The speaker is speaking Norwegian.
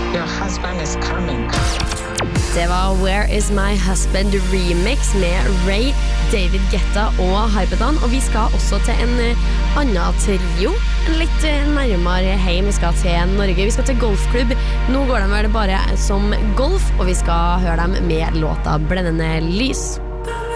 Your husband is coming. Det var Where Is My Husband remix med Ray, David Guetta og Hypedon. Og vi skal også til en annen trio, litt nærmere hjem. Vi skal til Norge, vi skal til golfklubb. Nå går de vel bare som golf, og vi skal høre dem med låta Blendende lys.